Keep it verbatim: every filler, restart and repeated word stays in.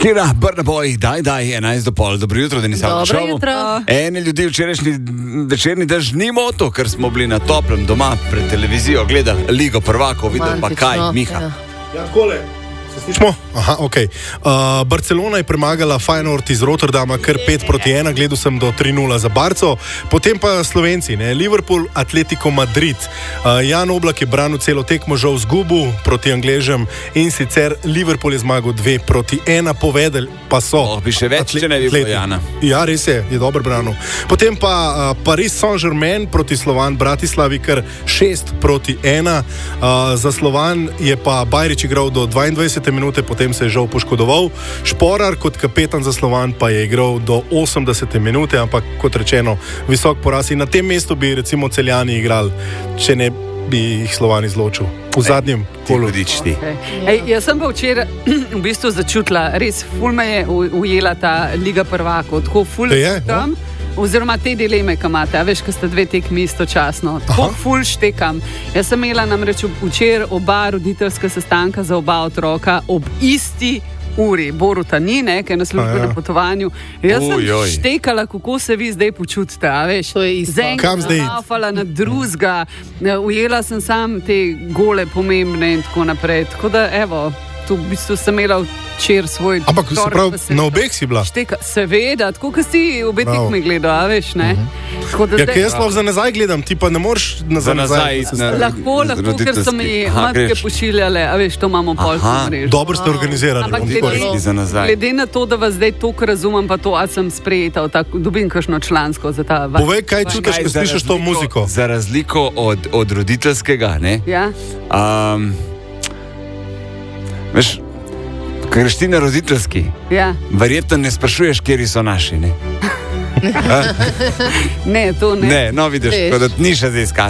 Shakira, Burna Boy, daj, daj, enajst do pol, dobro jutro, da nisem Dobro jutro. Ene ljudi včerajšnji večerni dež ni moto, ker smo bili na toplem doma pred televizijo, gledali Ligo prvakov, videli pa kaj, Miha. Ja. Ja, takole. Se slišimo? Aha, ok. Uh, Barcelona je premagala Feyenoord iz Rotterdama kar pet proti ena, gledal sem do tri nula za Barco. Potem pa Slovenci, ne? Liverpool, Atletico Madrid. Uh, Jan Oblak je branil celo tekmo, žal zgubil proti Angležem in sicer Liverpool je zmagal dve proti ena, povedali pa so. Oh, bi še več, atle- če ne bi bilo atleti. Jana. Ja, res je, je dobro branil. Potem pa uh, Paris Saint-Germain proti Slovan Bratislavi kar šest proti ena. Uh, za Slovan je pa Bajrić igral do dvaindvajsete minute, potem se je žal poškodoval. Šporar kot kapetan za Slovan pa je igral do osemdesete minute, ampak kot rečeno, visok poraz. In na tem mestu bi recimo Celjani igrali, če ne bi jih Slovan izločil. V zadnjem kolu. Ti. Ej, jaz sem pa včeraj v bistvu začutila, res ful me je u- ujela ta Liga prvakov, tako ful Je, tam, oziroma te dileme, ki imate, a veš, ko sta dve tekmi istočasno, tako Aha. ful štekam. Jaz sem imela namreč včeraj oba roditeljska sestanka za oba otroka ob isti uri. Boruta ni, ne, ker je na službi A ja. na potovanju. Jaz sem Ujoj. štekala, kako se vi zdaj počutite, a veš. To je isto. Z enega Kam zdaj? nafala na drugega, ujela sem sam te gole pomembne in tako naprej. Tako da, evo, tu v bistvu sem imela včeraj svoj Ampak se torek, pravi, pa se- na obeh si bila. Šteka, seveda, tako kot si obe Bravo. tekmi gledal, a veš, ne? Tako da Ja, zdaj- ker jaz lahko za nazaj gledam, ti pa ne moreš Za za nazaj nazaj. iti na- Lahko, lahko, ker so mi Aha, matke greš. pošiljale, a veš, to imamo pol Aha, mrežo. Dobro ste organizirali. Ampak bom glede- tako rekel. Šli za nazaj. Glede na to, da vas zdaj toliko razumem, pa to, a sem sprejeta, v tak- dobim kakšno člansko za ta vaš. Povej, kaj čutiš, Kaj, ko za slišiš to razliko- muziko? Za razliko od, od roditeljskega, ne? Ja? Um, veš, ko greš ti na roditeljski, Ja. verjetno ne sprašuješ, kjeri so naši, ne? Ne, to ne. Ne, no vidiš, Veš. tako da ni še zdaj izkaz.